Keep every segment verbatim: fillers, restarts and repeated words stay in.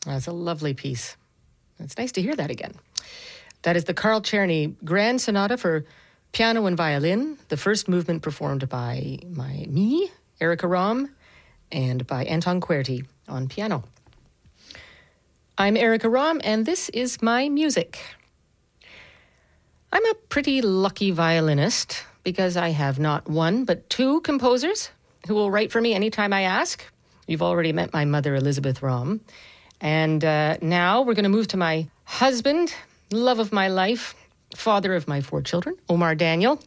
That's a lovely piece. It's nice to hear that again. That is the Carl Czerny Grand Sonata for piano and violin, the first movement performed by my me, Erica Romm, and by Anton Querty on piano. I'm Erica Romm, and this is my music. I'm a pretty lucky violinist because I have not one, but two composers who will write for me anytime I ask. You've already met my mother, Elizabeth Romm. And uh, now we're going to move to my husband, love of my life, father of my four children, Omar Daniel.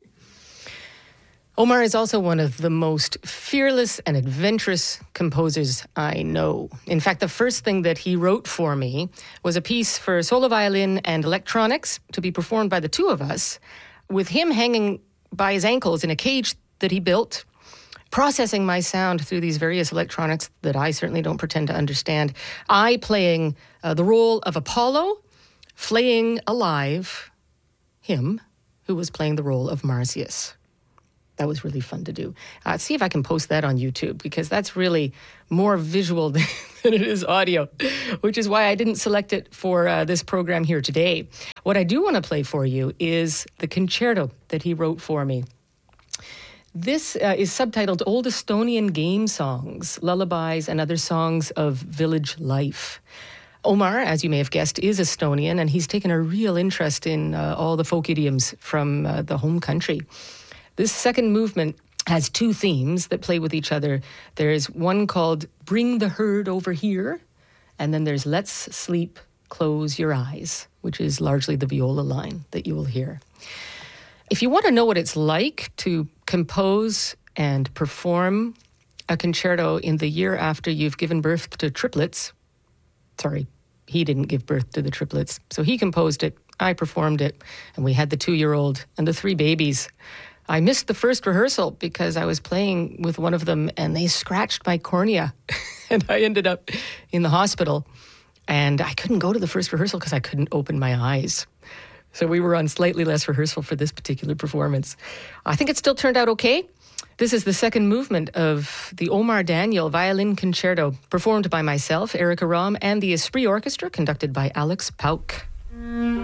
Omar is also one of the most fearless and adventurous composers I know. In fact, the first thing that he wrote for me was a piece for solo violin and electronics to be performed by the two of us, with him hanging by his ankles in a cage that he built, processing my sound through these various electronics that I certainly don't pretend to understand. I playing uh, the role of Apollo, flaying alive him, who was playing the role of Marsyas. That was really fun to do. Uh, see if I can post that on YouTube, because that's really more visual than it is audio, which is why I didn't select it for uh, this program here today. What I do want to play for you is the concerto that he wrote for me. This uh, is subtitled Old Estonian Game Songs, Lullabies, and Other Songs of Village Life. Omar, as you may have guessed, is Estonian, and he's taken a real interest in uh, all the folk idioms from uh, the home country. This second movement has two themes that play with each other. There's one called Bring the Herd Over Here, and then there's Let's Sleep, Close Your Eyes, which is largely the viola line that you will hear. If you want to know what it's like to compose and perform a concerto in the year after you've given birth to triplets, sorry, he didn't give birth to the triplets, so he composed it, I performed it, and we had the two-year-old and the three babies. I missed the first rehearsal because I was playing with one of them and they scratched my cornea and I ended up in the hospital and I couldn't go to the first rehearsal because I couldn't open my eyes. So we were on slightly less rehearsal for this particular performance. I think it still turned out okay. This is the second movement of the Omar Daniel Violin Concerto, performed by myself, Erica Romm, and the Esprit Orchestra, conducted by Alex Pauk.